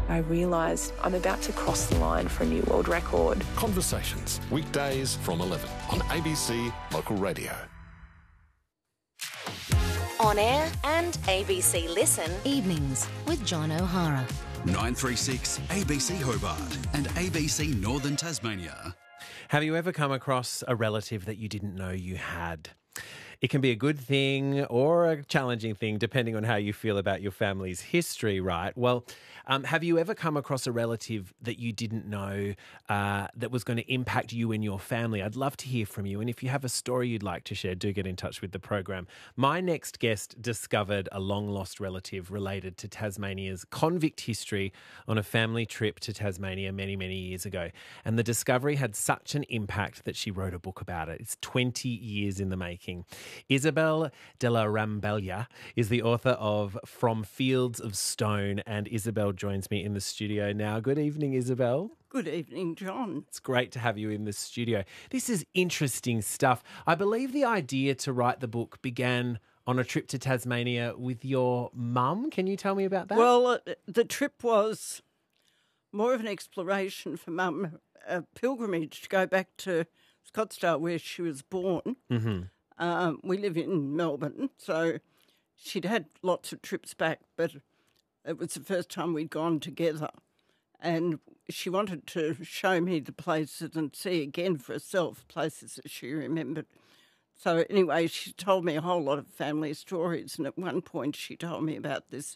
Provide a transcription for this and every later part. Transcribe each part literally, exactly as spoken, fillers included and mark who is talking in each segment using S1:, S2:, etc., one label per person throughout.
S1: I realised I'm about to cross the line for a new world record.
S2: Conversations, weekdays from eleven on A B C Local Radio.
S3: On air and A B C Listen.
S4: Evenings with John O'Hara.
S5: nine three six A B C Hobart and A B C Northern Tasmania.
S6: Have you ever come across a relative that you didn't know you had? It can be a good thing or a challenging thing, depending on how you feel about your family's history, right? Well, um, have you ever come across a relative that you didn't know uh, that was going to impact you and your family? I'd love to hear from you. And if you have a story you'd like to share, do get in touch with the program. My next guest discovered a long-lost relative related to Tasmania's convict history on a family trip to Tasmania many, many years ago. And the discovery had such an impact that she wrote a book about it. It's twenty years in the making. Isabel de la Rambella is the author of From Fields of Stone, and Isabel joins me in the studio now. Good evening, Isabel.
S7: Good evening, John.
S6: It's great to have you in the studio. This is interesting stuff. I believe the idea to write the book began on a trip to Tasmania with your mum. Can you tell me about that?
S7: Well, uh, the trip was more of an exploration for Mum, a pilgrimage to go back to Scottsdale where she was born.
S6: Mm-hmm.
S7: Um, we live in Melbourne, so she'd had lots of trips back, but it was the first time we'd gone together. And she wanted to show me the places and see again for herself places that she remembered. So anyway, she told me a whole lot of family stories, and at one point she told me about this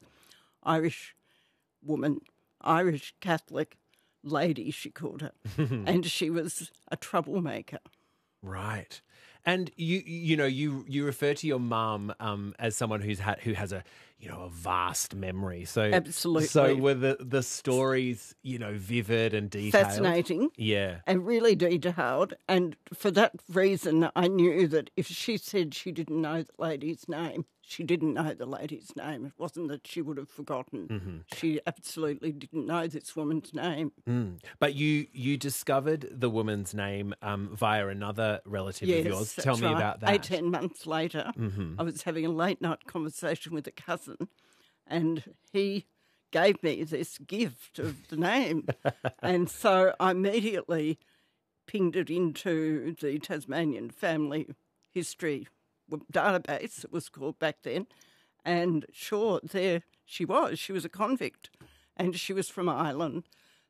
S7: Irish woman, Irish Catholic lady, she called her, and she was a troublemaker.
S6: Right. And you you know you you refer to your mum um, as someone who's had who has a you know a vast memory. So
S7: absolutely.
S6: So were the, the stories you know vivid and detailed?
S7: Fascinating.
S6: Yeah.
S7: And really detailed. And for that reason, I knew that if she said she didn't know the lady's name, she didn't know the lady's name. It wasn't that she would have forgotten.
S6: Mm-hmm.
S7: She absolutely didn't know this woman's name.
S6: Mm. But you you discovered the woman's name um, via another relative
S7: yes,
S6: of yours.
S7: That's
S6: Tell me
S7: right.
S6: about that.
S7: Eighteen months later,
S6: mm-hmm.
S7: I was having a late night conversation with a cousin, and he gave me this gift of the name. And so I immediately pinged it into the Tasmanian family history database, it was called back then, and sure, there she was. She was a convict, and she was from Ireland.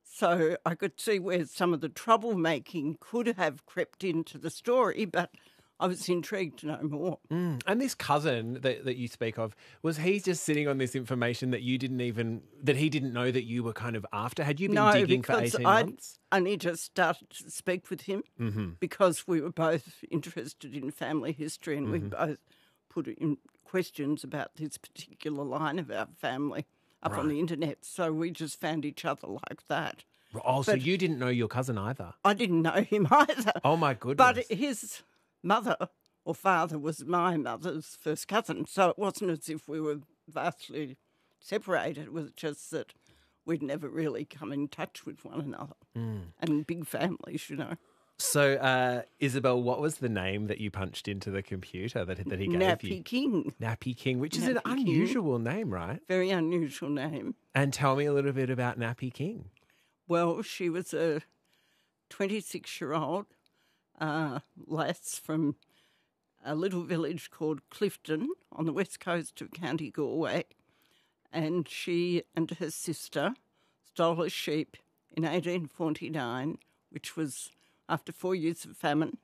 S7: So I could see where some of the troublemaking could have crept into the story, but I was intrigued to know more.
S6: Mm. And this cousin that, that you speak of, was he just sitting on this information that you didn't even, that he didn't know that you were kind of after? Had you been
S7: no,
S6: digging for
S7: because
S6: eighteen
S7: I'd
S6: months?
S7: only just started to speak with him
S6: mm-hmm.
S7: because we were both interested in family history, and
S6: mm-hmm.
S7: we both put in questions about this particular line of our family up
S6: right.
S7: on the internet. So we just found each other like that.
S6: Oh, so
S7: but
S6: you didn't know your cousin either?
S7: I didn't know him either.
S6: Oh, my goodness.
S7: But his mother or father was my mother's first cousin, so it wasn't as if we were vastly separated. It was just that we'd never really come in touch with one another.
S6: Mm.
S7: And big families, you know.
S6: So, uh, Isabel, what was the name that you punched into the computer that, that he gave
S7: Nappy
S6: you?
S7: King.
S6: Nappy King, which is
S7: Nappy
S6: an unusual King. name, right?
S7: Very unusual name.
S6: And tell me a little bit about Nappy King.
S7: Well, she was a twenty-six-year-old uh, lass from a little village called Clifton on the west coast of County Galway, and she and her sister stole a sheep in eighteen forty-nine, which was after four years of famine,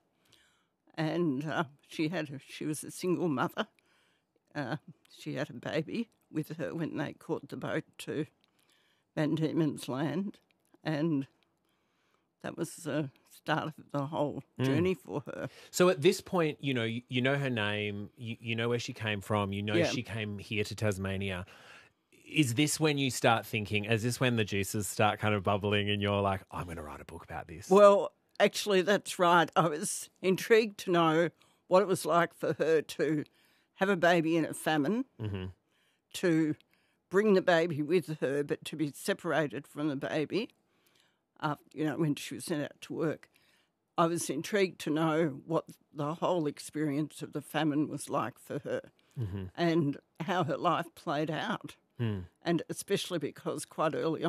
S7: and uh, she had a, she was a single mother. Uh, she had a baby with her when they caught the boat to Van Diemen's Land, and that was the start of the whole journey mm. for her.
S6: So at this point, you know, you, you know her name, you, you know where she came from, you know
S7: yeah.
S6: she came here to Tasmania. Is this when you start thinking, is this when the juices start kind of bubbling and you're like, I'm going to write a book about this?
S7: Well, actually, that's right. I was intrigued to know what it was like for her to have a baby in a famine,
S6: mm-hmm.
S7: to bring the baby with her, but to be separated from the baby, after, you know, when she was sent out to work. I was intrigued to know what the whole experience of the famine was like for her
S6: mm-hmm.
S7: and how her life played out.
S6: Mm.
S7: And especially because quite early